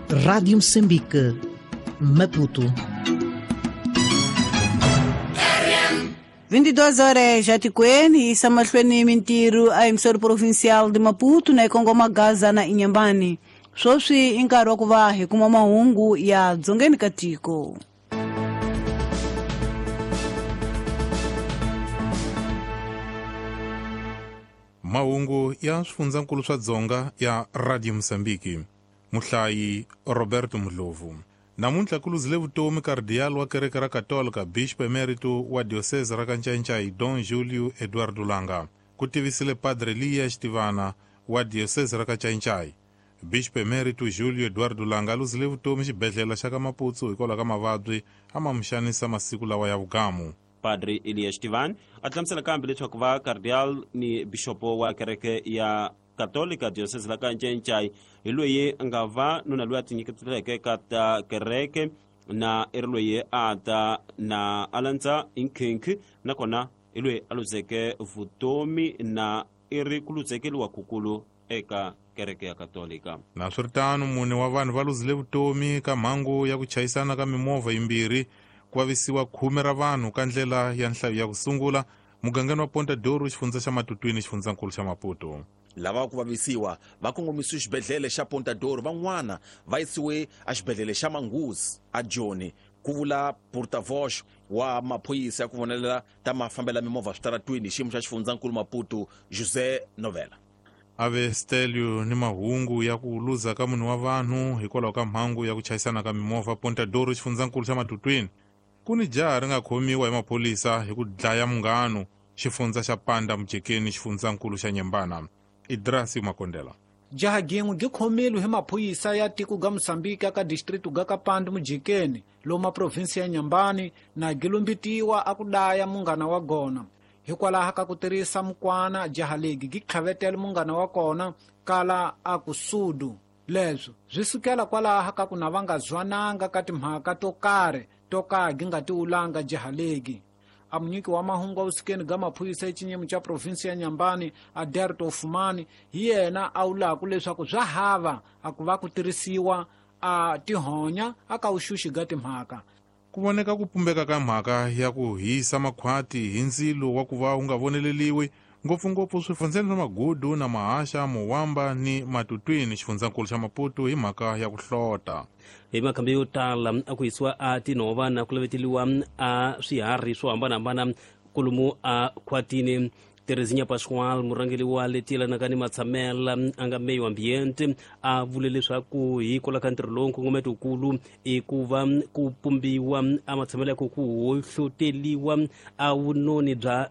Rádio Moçambique, Maputo. 22 horas já te e estamos fazendo mentiro a emissora provincial de Maputo na Congo Gaza na Inhambane. Sosi inkaro kuvahe kuma mahungu ya dzongeni katiko. Mahungu ya swifundzakulu swa dzonga ya Radio Moçambique. Muhlayi Roberto Mudlovu. Namuntlha ku luzile vutomi kardiyali wa kereke ra katolika Bishop Emerito wa diocese ra Kanchainchai Don Julio Eduardo Langa ku tivisile Padre Elias Tivana wa diocese ra Kanchainchai. Bishop Emerito Julio Eduardo Langa luzile vutomi xibedhlele xa ka Maputsu hikwalaho ka mavabyi ama muxanisa masiku lawa ya vugamu. Padre Elias Tivan a hlamusela kambe leswaku va kardiyali ni bishopo wa kereke ya katolika diocese la Kanchainchai hi loyi a nga va nuna loyi a tinyiketeleke ka ta kereke na i ri loyi a ta na alandza inkhinkhi nakona hi loyi a luzeke vutomi na i ri ku luzekeliwa kukulu eka kereke ya katolika. Na swiritano mune wa vanhu va luzile vutomi ka mhangu ya ku chayisana ka mimovha yimbirhi ku vavisiwa 10 ra vanhu ka ndlela ya nhlayo ya ku sungula mugangeni wa Ponta Douro xifundza xa Matutwini xifundzankulu xa Maputo. Lava ku vavisiwa va kongomisiwe xibedhlele xa Ponta Douro, van'wana va yisiwe a xibedhlele xa Manguzi a Joni, ku vula portavoz wa maphoyisa ya ku vonelela ta mafambela mimovha switaratwini xiyimo xa xifundzankulu Maputo José Novela. Ave Stelio ni mahungu ya ku luza ka munhu wa vanhu hikwalaho ka mhangu ya ku chayisana ka mimovha Ponta Douro xifundzankulu xa Matutwini. Kuni jaha ri nga khomiwa hi mapolisa hi ku dlaya munghano xifundza xa Panda Mujekeni xifundzankulu xa Nyembana. Idrasi Makondela. Jaha gengu gi khomilwe hi maphoyisa ya tiko ga Moçambique ka district ga Kapanda Mujekeni loma provinsi ya Nyambani na gilumbitiwa a ku daya munghana wa gona. Hikwalaho ka ku tirhisa mukwana jaha legi gi tlhavetele munghana wa kona kala a ku sudu. Leswo swi sukela kwalaho ka ku na va nga zwananga ka timhaka to kagi nga tiwulanga jaha legi. A munyiki wa mahungu wa usikeni ga maphoyisa echinyemu cha provinsi ya Nyambani Aderto Fumani hi yena a wulaku leswaku bya hava a ku va ku tirhisiwa a tihonya a ka uxuxi ga timhaka. Ku voneka ku pumbeka ka mhaka ya ku hisa makhwati hi ndzilo wa ku va wu nga voneleliwi ngopfungopfu swifundzeni swa Magudu na Mahasha, Mowamba ni Matutwini xifundzankulu xa Maputo hi mhaka ya ku hlota. Hi makhambi yo tala a ku hisiwa a tinhova na ku laveteliwa a swiharhi swo hambanahambana kulumu a khwatini. Terezinha Pascual murhangeli wa letiyelanaka ni matsamela a nga meyo ambiente a vule leswaku hikwalaho ka ntirho lowu nkongometo wukulu i ku va ku pumbiwa a matsamelo ya ku hohloteliwa a vunoni bya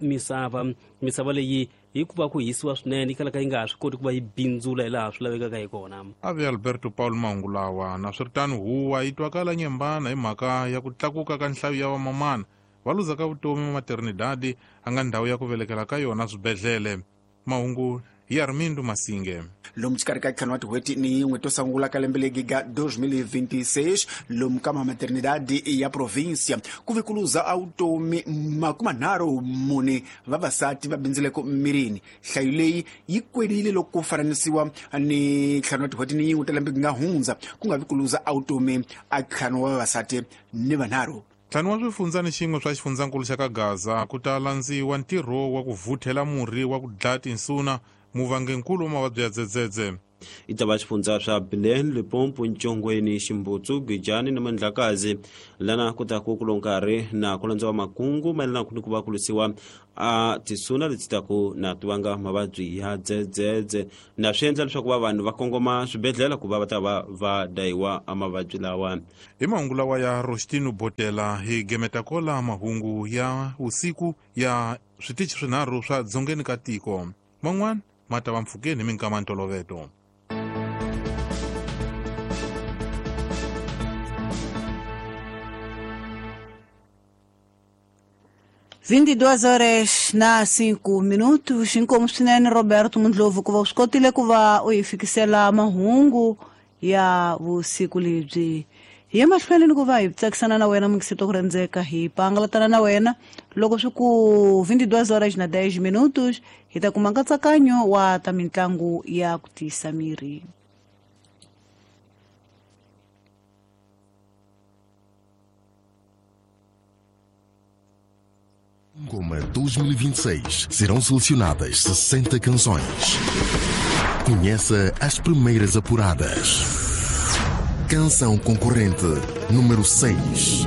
misava leyi hi ku va ku hisiwa swinene ikalaka yi nga ha swi koti ku va yi bindzula hi laha swi lavekaka hi kona. Ave Alberto Paulo mahungu lawa na swiritano huwa yi twakala Nyembana hi mhaka ya ku tlakuka ka nhlayo ya vamamana va luza ka vutomi maternidadi a nga ndhawu ya ku velekela ka yona swibedhlele. Mahungu hi Armindo Masinge. Lomu xikarhi ka ntlhanu wa tin'hweti ni yin'we to sungula ka lembe legi ga 2026 lomu ka maternidadi ya provincia ku ve ku luza a vutomi 34 vavasati va bindzileko mirini. Nhlayo leyi yi kwerile loko ku fananisiwa ni ntlhanu wa tin'hweti ni yin'we ta lembe nga hundza ku nga vi ku luza a vutomi a ntlhanu wa vavasati ni vanharhu. Ntlhanu wa swifundza ni xin'we swa xifundzankulu xa ka Gaza ku ta landziwa ntirho wa ku vuthela murhi wa ku dlaya tinsuna muvangenkulu wa mavabyi ya dzedzedze. I ta va xifundza swa Belen, Limpopo, Nchongweni, Ximbutsu, Gijani na Mandlakazi lana ku ta ku nkarhi na ku landziwa makungu mayelana ni ku va ku lwisiwa a tisuna leti taku na tiwanga mavabyi ya dzedzedze na swi endla leswaku va vanhu va kongoma swibedhlele ku va ta va va dayiwa a mavabyi lawa. Hi mahungu lawa ya Rostino Botela hi gemeta kola mahungu ya usiku ya switichi swinharhu swa dzongeni ka tiko. Man'wana ma ta va mpfhukeni hi minkama ntolovelo. 22 horas na 5 minutos. Inkomo swinene Roberto Mudlovu ku va swi kotile ku va u hi fikisela mahungu ya vusiku lebyi. Hi mahlweni ni ku va hi tsakisana na wena mungiseto ku rhandzeka hi pangalatana na wena loko swi ku 22 horas na 10 minutos hi ta kuma nkatsakanyo wa ta mitlangu ya ku tisa miri. Goma 2026 serão selecionadas 60 canções. Conheça as primeiras apuradas. Canção concorrente número 6.